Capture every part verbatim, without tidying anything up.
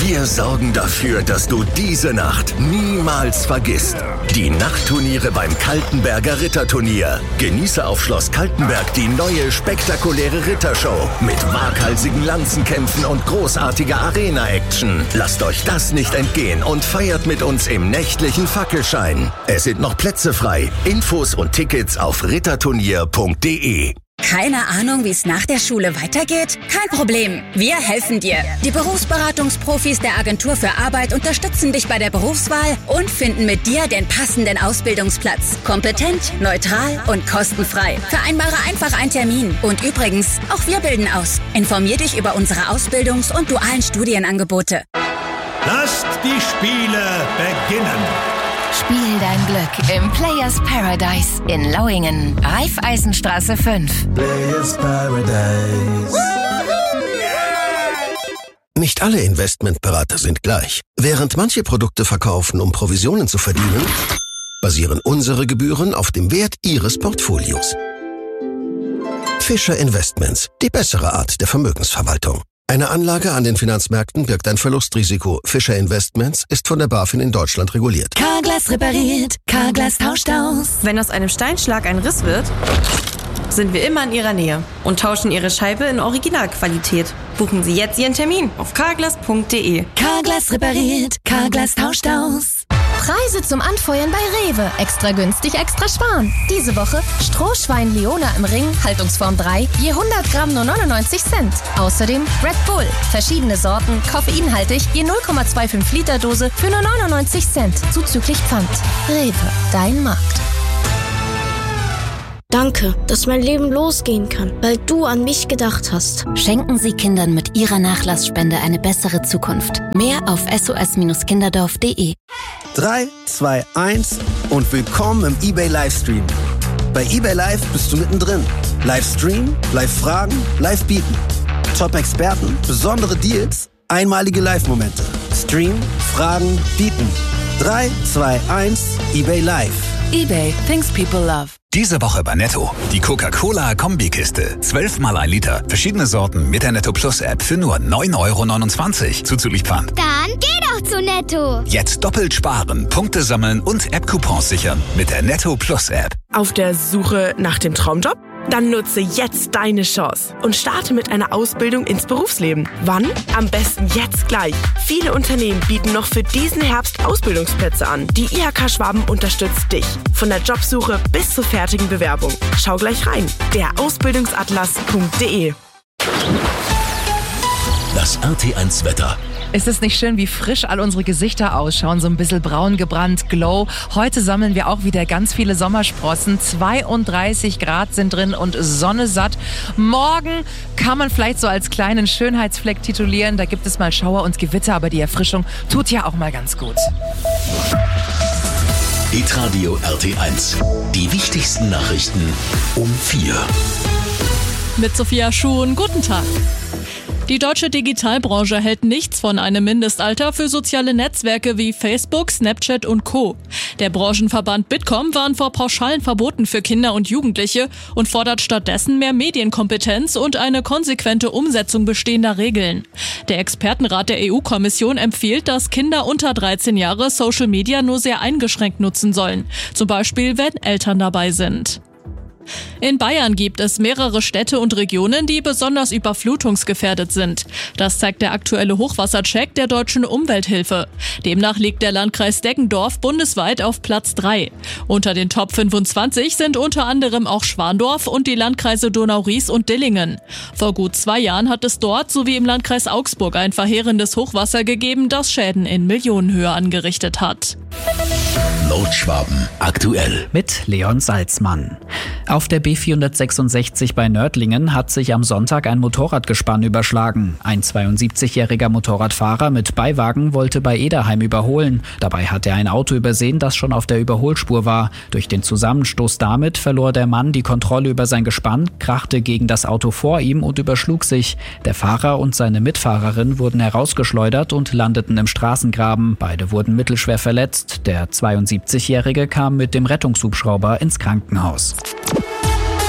Wir sorgen dafür, dass du diese Nacht niemals vergisst. Die Nachtturniere beim Kaltenberger Ritterturnier. Genieße auf Schloss Kaltenberg die neue spektakuläre Rittershow mit waghalsigen Lanzenkämpfen und großartiger Arena-Action. Lasst euch das nicht entgehen und feiert mit uns im nächtlichen Fackelschein. Es sind noch Plätze frei. Infos und Tickets auf ritterturnier punkt de. Keine Ahnung, wie es nach der Schule weitergeht? Kein Problem, wir helfen dir. Die Berufsberatungsprofis der Agentur für Arbeit unterstützen dich bei der Berufswahl und finden mit dir den passenden Ausbildungsplatz. Kompetent, neutral und kostenfrei. Vereinbare einfach einen Termin. Und übrigens, auch wir bilden aus. Informier dich über unsere Ausbildungs- und dualen Studienangebote. Lasst die Spiele beginnen. Spiel dein Glück im Players Paradise in Lauingen, Raiffeisenstraße fünf. Players Paradise. Nicht alle Investmentberater sind gleich. Während manche Produkte verkaufen, um Provisionen zu verdienen, basieren unsere Gebühren auf dem Wert Ihres Portfolios. Fischer Investments, die bessere Art der Vermögensverwaltung. Eine Anlage an den Finanzmärkten birgt ein Verlustrisiko. Fischer Investments ist von der BaFin in Deutschland reguliert. Carglass repariert, Carglass tauscht aus. Wenn aus einem Steinschlag ein Riss wird, sind wir immer in Ihrer Nähe und tauschen Ihre Scheibe in Originalqualität. Buchen Sie jetzt Ihren Termin auf carglass punkt de. Carglass repariert, Carglass tauscht aus. Preise zum Anfeuern bei Rewe. Extra günstig, extra sparen. Diese Woche Strohschwein Leona im Ring, Haltungsform drei, je hundert Gramm nur neunundneunzig Cent. Außerdem Red Bull, verschiedene Sorten, koffeinhaltig, je null Komma fünfundzwanzig Liter Dose für nur neunundneunzig Cent, zuzüglich Pfand. Rewe, dein Markt. Danke, dass mein Leben losgehen kann, weil du an mich gedacht hast. Schenken Sie Kindern mit Ihrer Nachlassspende eine bessere Zukunft. Mehr auf s o s kinderdorf punkt de. drei, zwei, eins und willkommen im eBay Livestream. Bei eBay Live bist du mittendrin. Livestream, Live-Fragen, Live-Bieten. Top-Experten, besondere Deals, einmalige Live-Momente. Stream, Fragen, Bieten. drei, zwei, eins, eBay Live. eBay, things people love. Diese Woche bei Netto. Die Coca-Cola-Kombikiste. zwölf mal ein Liter. Verschiedene Sorten mit der Netto Plus App für nur neun Euro neunundzwanzig. Zuzüglich Pfand. Dann geh doch zu Netto. Jetzt doppelt sparen, Punkte sammeln und App-Coupons sichern mit der Netto Plus App. Auf der Suche nach dem Traumjob? Dann nutze jetzt deine Chance und starte mit einer Ausbildung ins Berufsleben. Wann? Am besten jetzt gleich. Viele Unternehmen bieten noch für diesen Herbst Ausbildungsplätze an. Die I H K Schwaben unterstützt dich. Von der Jobsuche bis zur fertigen Bewerbung. Schau gleich rein. der ausbildungsatlas punkt de. Das R T eins Wetter. Ist es nicht schön, wie frisch all unsere Gesichter ausschauen? So ein bisschen braun gebrannt, Glow. Heute sammeln wir auch wieder ganz viele Sommersprossen. zweiunddreißig Grad sind drin und Sonne satt. Morgen kann man vielleicht so als kleinen Schönheitsfleck titulieren. Da gibt es mal Schauer und Gewitter, aber die Erfrischung tut ja auch mal ganz gut. Hitradio R T eins. Die wichtigsten Nachrichten um vier. Mit Sophia Schuhn, guten Tag. Die deutsche Digitalbranche hält nichts von einem Mindestalter für soziale Netzwerke wie Facebook, Snapchat und Co. Der Branchenverband Bitkom warnt vor pauschalen Verboten für Kinder und Jugendliche und fordert stattdessen mehr Medienkompetenz und eine konsequente Umsetzung bestehender Regeln. Der Expertenrat der E U-Kommission empfiehlt, dass Kinder unter dreizehn Jahre Social Media nur sehr eingeschränkt nutzen sollen, zum Beispiel wenn Eltern dabei sind. In Bayern gibt es mehrere Städte und Regionen, die besonders überflutungsgefährdet sind. Das zeigt der aktuelle Hochwassercheck der Deutschen Umwelthilfe. Demnach liegt der Landkreis Deggendorf bundesweit auf Platz drei. Unter den Top fünfundzwanzig sind unter anderem auch Schwandorf und die Landkreise Donau-Ries und Dillingen. Vor gut zwei Jahren hat es dort sowie im Landkreis Augsburg ein verheerendes Hochwasser gegeben, das Schäden in Millionenhöhe angerichtet hat. Nordschwaben aktuell. Mit Leon Salzmann. Auf der B vierhundertsechsundsechzig bei Nördlingen hat sich am Sonntag ein Motorradgespann überschlagen. Ein zweiundsiebzigjähriger Motorradfahrer mit Beiwagen wollte bei Ederheim überholen. Dabei hat er ein Auto übersehen, das schon auf der Überholspur war. Durch den Zusammenstoß damit verlor der Mann die Kontrolle über sein Gespann, krachte gegen das Auto vor ihm und überschlug sich. Der Fahrer und seine Mitfahrerin wurden herausgeschleudert und landeten im Straßengraben. Beide wurden mittelschwer verletzt. Der zweiundsiebzigjährige kam mit dem Rettungshubschrauber ins Krankenhaus.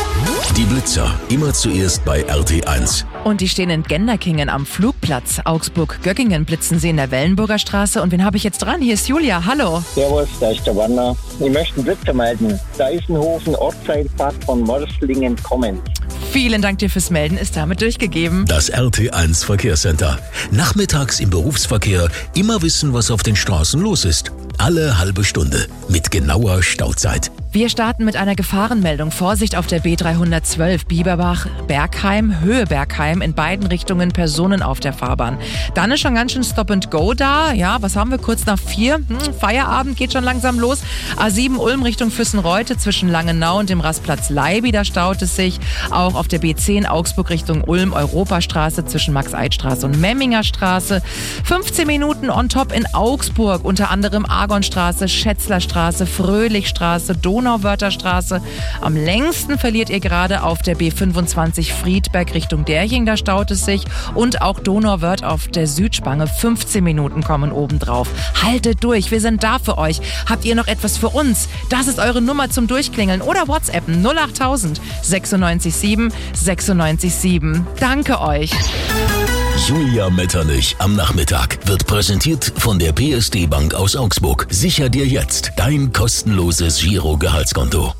Die Blitzer, immer zuerst bei R T eins. Und die stehen in Genderkingen am Flugplatz. Augsburg-Göggingen blitzen sie in der Wellenburger Straße. Und wen habe ich jetzt dran? Hier ist Julia. Hallo. Servus, da ist der Wanner. Ich möchte einen Blitzer melden. Deisenhofen, Ortsteilfahrt von Morslingen kommen. Vielen Dank dir fürs Melden, ist damit durchgegeben. Das R T eins Verkehrscenter. Nachmittags im Berufsverkehr immer wissen, was auf den Straßen los ist. Alle halbe Stunde mit genauer Stauzeit. Wir starten mit einer Gefahrenmeldung. Vorsicht auf der B dreihundertzwölf Bieberbach-Bergheim, Höhe Bergheim, in beiden Richtungen Personen auf der Fahrbahn. Dann ist schon ganz schön Stop and Go da. Ja, was haben wir? Kurz nach vier. Hm, Feierabend geht schon langsam los. A sieben Ulm Richtung Füssenreute zwischen Langenau und dem Rastplatz Leiby. Da staut es sich. Auch auf der B zehn Augsburg Richtung Ulm Europastraße zwischen Max-Eid-Straße und Memminger Straße. fünfzehn Minuten on top in Augsburg. Unter anderem Argonstraße, Schätzlerstraße, Fröhlichstraße, Donauwörtherstraße. Am längsten verliert ihr gerade auf der B fünfundzwanzig Friedberg Richtung Derching, da staut es sich. Und auch Donauwörth auf der Südspange. fünfzehn Minuten kommen obendrauf. Haltet durch, wir sind da für euch. Habt ihr noch etwas für uns? Das ist eure Nummer zum Durchklingeln oder WhatsAppen null acht null null null sechsundneunzig sieben sechsundneunzig sieben. Danke euch. Julia Metternich am Nachmittag wird präsentiert von der P S D Bank aus Augsburg. Sicher dir jetzt dein kostenloses Giro-Gehaltskonto.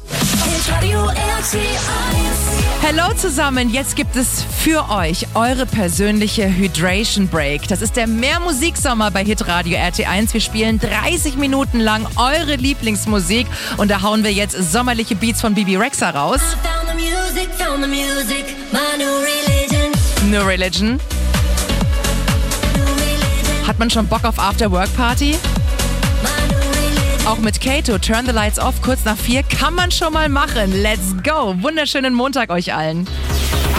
Hallo zusammen, jetzt gibt es für euch eure persönliche Hydration Break. Das ist der Mehr-Musik-Sommer bei Hitradio R T eins. Wir spielen dreißig Minuten lang eure Lieblingsmusik und da hauen wir jetzt sommerliche Beats von Bibi Rexha raus. New Religion. Hat man schon Bock auf After-Work-Party? Auch mit Kato, Turn the Lights Off, kurz nach vier, kann man schon mal machen. Let's go! Wunderschönen Montag euch allen.